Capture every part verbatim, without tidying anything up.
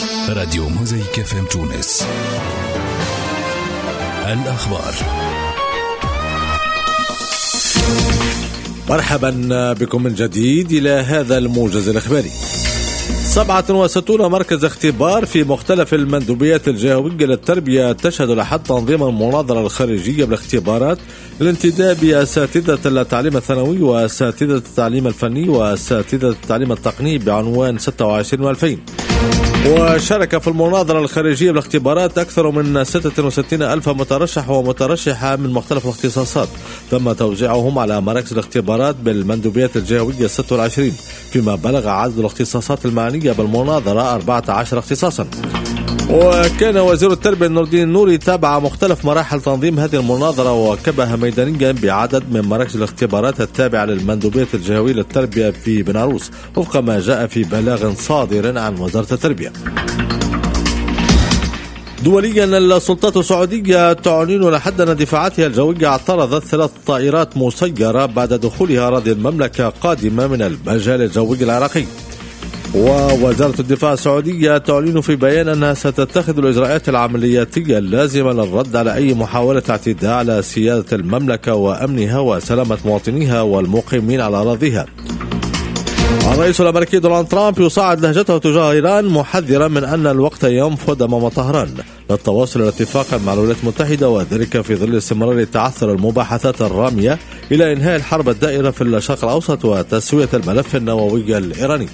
راديو موزايك اف ام تونس. الأخبار. مرحبا بكم من جديد إلى هذا الموجز الإخباري. سبعة وستون مركز اختبار في مختلف المندوبيات الجهوية للتربية تشهد لحد تنظيم المناظرة الخارجية بالاختبارات للانتداب بأساتذة التعليم الثانوي وأساتذة التعليم الفني وأساتذة التعليم التقني بعنوان ستة وعشرين ألفين. وشارك في المناظرة الخارجية بالاختبارات أكثر من ستة وستين ألف مترشح ومترشحة من مختلف الاختصاصات، تم توزيعهم على مراكز الاختبارات بالمندوبيات الجهوية ستة وعشرين، فيما بلغ عدد الاختصاصات المعنية بالمناظرة أربعة عشر اختصاصا. وكان وزير التربية نور الدين النوري تابع مختلف مراحل تنظيم هذه المناظرة وكبها ميدانيا بعدد من مراكز الاختبارات التابعة للمندوبية الجهوية للتربية في بناروس، وفق ما جاء في بلاغ صادر عن وزارة التربية. دوليا، السلطات السعودية تعلن لحد أن دفاعاتها الجوية اعترضت ثلاث طائرات مسيرة بعد دخولها أراضي المملكة قادمة من المجال الجوي العراقي. ووزارة الدفاع السعودية تعلن في بيان أنها ستتخذ الإجراءات العملياتية اللازمة للرد على أي محاولة اعتداء على سيادة المملكة وأمنها وسلامة مواطنيها والمقيمين على أراضيها. الرئيس الأمريكي دونالد ترامب يصعد لهجته تجاه إيران، محذرا من أن الوقت ينفذ أمام طهران للتواصل إلى اتفاق مع الولايات المتحدة، وذلك في ظل استمرار تعثر المباحثات الرامية إلى إنهاء الحرب الدائرة في الشرق الأوسط وتسوية الملف النووي الإيراني.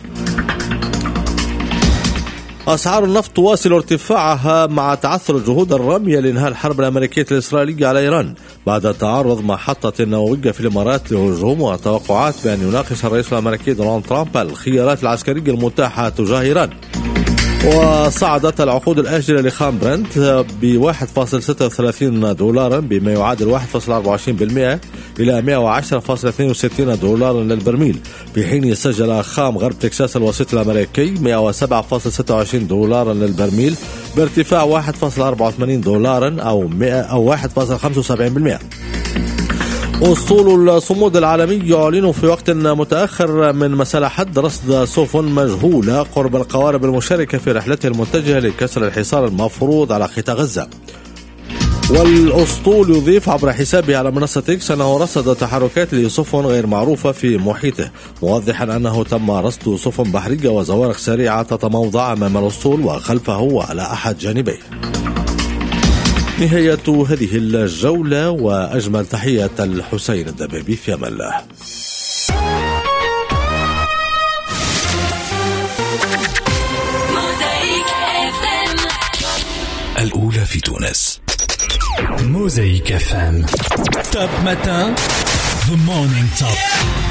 أسعار النفط تواصل ارتفاعها مع تعثر الجهود الرامية لإنهاء الحرب الأمريكية الإسرائيلية على إيران بعد تعرض محطة نووية في الإمارات لهجوم، وتوقعات بأن يناقش الرئيس الأمريكي دونالد ترامب الخيارات العسكرية المتاحة تجاه إيران. وصعدت العقود الآجلة لخام برنت ب واحد فاصلة ستة وثلاثين دولارا بما يعادل واحد فاصلة أربعة وعشرين بالمئة إلى مئة وعشرة فاصلة اثنين وستين دولارا للبرميل، في حين يسجل خام غرب تكساس الوسيط الأمريكي مئة وسبعة فاصلة ستة وعشرين دولارا للبرميل بارتفاع واحد فاصلة أربعة وثمانين دولارا أو مئة أو واحد فاصلة خمسة وسبعين بالمئة. أسطول الصمود العالمي يعلن في وقت متأخر من مساء الأحد رصد سفن مجهولة قرب القوارب المشاركة في رحلته المتجهة لكسر الحصار المفروض على قطاع غزة. والأسطول يضيف عبر حسابه على منصة إكس أنه رصد تحركات لسفن غير معروفة في محيطه، موضحا أنه تم رصد سفن بحرية وزوارق سريعة تتموضع أمام الأسطول وخلفه وعلى أحد جانبيه. نهاية هذه الجولة، وأجمل تحية الحسين الدبابي، في أمان الله. الأولى في تونس. موزايك اف ام. توب ماتان. The morning top.